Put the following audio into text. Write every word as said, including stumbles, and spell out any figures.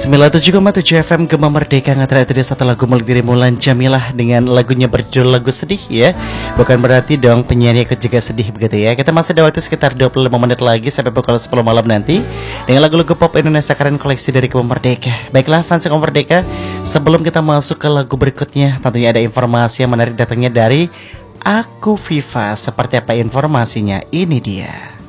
sembilan puluh tujuh koma tujuh F M Gema Merdeka ngetera itu dia satu lagu milik diri Mulan Jamilah dengan lagunya berjudul lagu sedih ya. Bukan berarti dong penyanyi ikut juga sedih begitu ya. Kita masih ada waktu sekitar dua puluh lima menit lagi sampai pukul sepuluh malam nanti dengan lagu-lagu pop Indonesia keren koleksi dari Gema Merdeka. Baiklah fans Gema Merdeka, sebelum kita masuk ke lagu berikutnya, tentunya ada informasi yang menarik datangnya dari Aku Viva. Seperti apa informasinya? Ini dia.